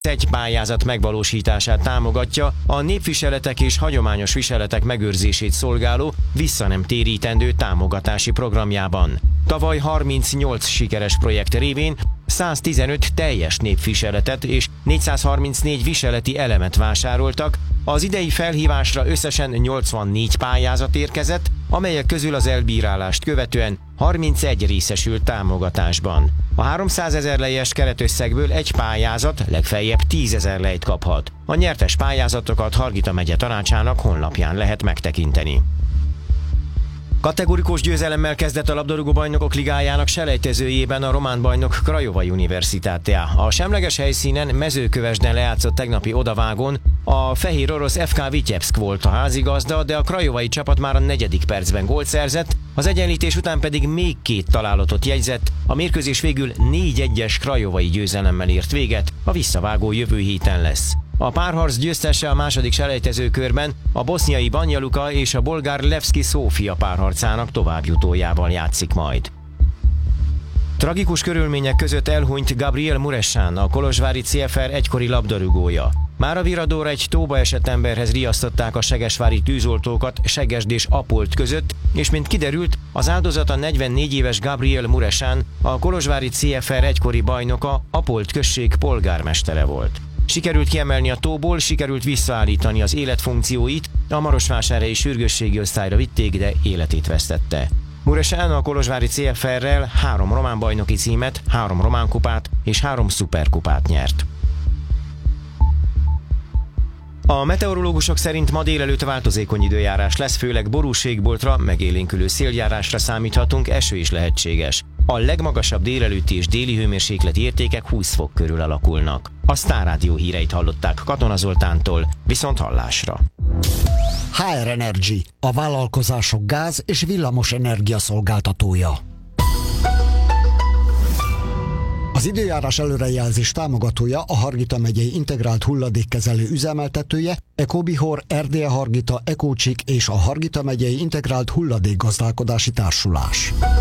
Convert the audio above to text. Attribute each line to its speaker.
Speaker 1: Egy pályázat megvalósítását támogatja a népviseletek és hagyományos viseletek megőrzését szolgáló visszanemtérítendő támogatási programjában. Tavaly 38 sikeres projekt révén 115 teljes népviseletet és 434 viseleti elemet vásároltak, az idei felhívásra összesen 84 pályázat érkezett, amelyek közül az elbírálást követően 31 részesült támogatásban. A 300 000 lejes keretösszegből egy pályázat legfeljebb 10 000 lejt kaphat. A nyertes pályázatokat Hargita megye tanácsának honlapján lehet megtekinteni. Kategorikus győzelemmel kezdett a labdarúgó bajnokok ligájának selejtezőjében a román bajnok Craiova Universitatea. A semleges helyszínen Mezőkövesden lejátszott tegnapi odavágón a fehér orosz FK Vityebszk volt a házigazda, de a craiovai csapat már a 4. percben gólt szerzett, az egyenlítés után pedig még 2 találatot jegyzett, a mérkőzés végül 4-1-es craiovai győzelemmel ért véget, a visszavágó jövő héten lesz. A párharc győztese a második selejtezőkörben a boszniai Banja Luka és a bolgár Levski Sofia párharcának továbbjutójával játszik majd. Tragikus körülmények között elhunyt Gabriel Muresan, a kolozsvári CFR egykori labdarúgója. Máraviradóra egy tóba esett emberhez riasztották a segesvári tűzoltókat Segesd és Apolt között, és mint kiderült, az áldozat a 44 éves Gabriel Muresan, a kolozsvári CFR egykori bajnoka, Apolt község polgármestere volt. Sikerült kiemelni a tóból, sikerült visszaállítani az életfunkcióit, a marosvásárhelyi sürgősségi osztályra vitték, de életét vesztette. Muresan a kolozsvári CFR-rel 3 román bajnoki címet, 3 román kupát és 3 szuperkupát nyert. A meteorológusok szerint ma délelőtt változékony időjárás lesz, főleg borúségboltra, megélénkülő széljárásra számíthatunk, eső is lehetséges. A legmagasabb délelőtti és déli hőmérsékleti értékek 20 fok körül alakulnak. A Sztár Rádió híreit hallották Katona Zoltántól, viszont hallásra.
Speaker 2: HR Energy, a vállalkozások gáz- és villamos energia szolgáltatója. Az időjárás előrejelzés támogatója a Hargita megyei integrált hulladékkezelő üzemeltetője, Ecobihor, RDE Hargita, Ecócsik és a Hargita megyei integrált hulladékgazdálkodási társulás.